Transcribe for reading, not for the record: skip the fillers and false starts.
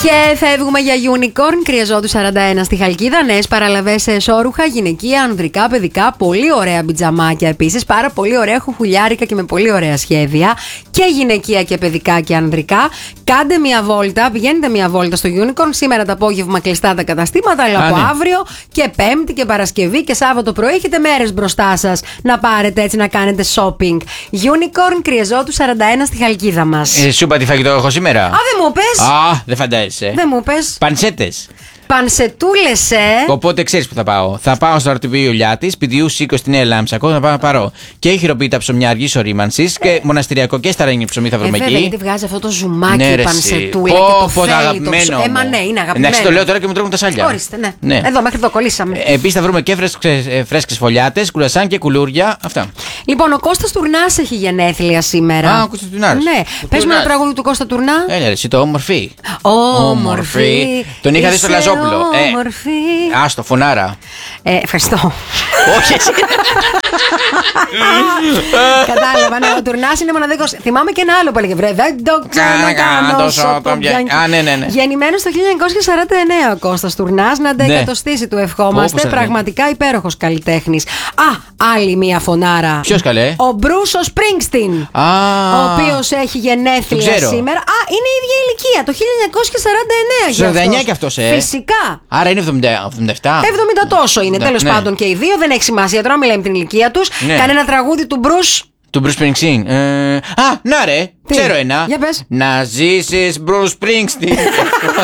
Και φεύγουμε για Unicorn, Κρυεζότου 41 στη Χαλκίδα. Νέες παραλαβές σε εσώρουχα, γυναικεία, ανδρικά, παιδικά. Πολύ ωραία μπιτζαμάκια επίσης. Πάρα πολύ ωραία χουχουλιάρικα και με πολύ ωραία σχέδια. Και γυναικεία και παιδικά και ανδρικά. Κάντε μια βόλτα, πηγαίνετε μια βόλτα στο Unicorn. Σήμερα το απόγευμα κλειστά τα καταστήματα, αλλά από αύριο και Πέμπτη και Παρασκευή και Σάββατο πρωί έχετε μέρες μπροστά σας να πάρετε έτσι να κάνετε shopping. Unicorn, Κρυεζότου 41 στη Χαλκίδα μας. Σου είπα τι φαγητό έχω σήμερα. Α, δεν μου πες. Α, δεν φαντάζεσαι. Δεν μου πες. Πανσέτες. Πανσετούλες, Οπότε ξέρεις που θα πάω. Θα πάω στο αρτοπείο Ηλιάτης, πηδιού Σίκο στην Νέα Λάμψακο, θα πάω να πάρω και χειροποίητα ψωμιά αργής ορίμανσης και μοναστηριακό και σταρένιο ψωμί θα βρούμε εκεί. Βέβαια, γιατί βγάζει αυτό το ζουμάκι, ναι, η πανσετούλα. Πω, αγαπημένο. Μα ναι, είναι αγαπημένο. Εντάξει, το λέω τώρα και μου τρώγουν τα σάλια. Ορίστε, ναι. Εδώ μέχρι εδώ κολλήσαμε. Επίσης θα βρούμε και φρέσκες φωλιάτες, κουρασάν και κουλούρια. Αυτά. Λοιπόν, ο Κώστας Τουρνάς έχει γενέθλια σήμερα. Α, ο Κώστας Τουρνάς. Ναι. Πες μου ένα τραγούδι του Κώστα Τουρνά. Έλα, εσύ το όμορφη. Όμορφη. Τον είχα δει στο Λαζόπουλο. Άστο, φωνάρα. Ευχαριστώ. Όχι, εσύ. Κατάλαβα, ναι, ο Τουρνάς είναι μοναδικός. Θυμάμαι και ένα άλλο που έλεγε. Βρε, δεν το ξανακάνω όσο το πιάνει. Ναι. Γεννημένος το 1949 ο Κώστας Τουρνάς, να αντεκατοστήσει του ευχόμαστε. Πραγματικά υπέροχος καλλιτέχνης. Άλλη μία φωνάρα. Ποιος καλέ? Ο Μπρούσο Σπρίνγκστιν. Ο οποίος έχει γενέθλια σήμερα. Είναι η ίδια ηλικία, το 1949. 49 κι αυτός, Φυσικά. Άρα είναι 77. 70 τόσο είναι, τέλος πάντων και οι δύο, δεν έχει σημασία τώρα, μιλάμε την ηλικία τους. Κάνε ένα τραγούδι του Μπρουσ. Του Bruce Springsteen. Να ρε, ξέρω ένα. Για πες. Να ζήσεις Bruce Springsteen.